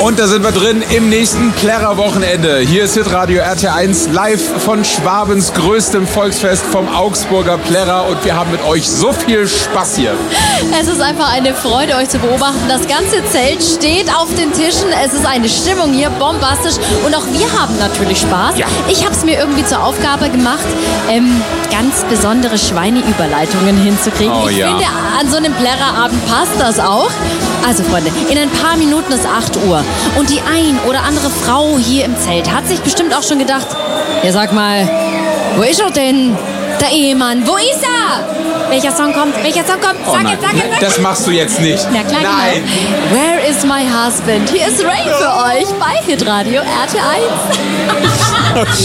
Und da sind wir drin im nächsten Plärrer-Wochenende. Hier ist Hitradio RT1 live von Schwabens größtem Volksfest vom Augsburger Plärrer. Und wir haben mit euch so viel Spaß hier. Es ist einfach eine Freude, euch zu beobachten. Das ganze Zelt steht auf den Tischen. Es ist eine Stimmung hier, bombastisch. Und auch wir haben natürlich Spaß. Ja. Ich habe es mir irgendwie zur Aufgabe gemacht, ganz besondere Schweineüberleitungen hinzukriegen. Oh, ich ja. finde, an so einem Plärrerabend passt das auch. Also Freunde, in ein paar Minuten ist 8 Uhr. Und die ein oder andere Frau hier im Zelt hat sich bestimmt auch schon gedacht, ja sag mal, wo ist er denn? Der Ehemann, wo ist er? Welcher Song kommt? Oh Sag nein, es. das machst du jetzt nicht. Na klar, Nein. Genau. Where is my husband? Hier ist Ray für euch bei Hitradio RT1.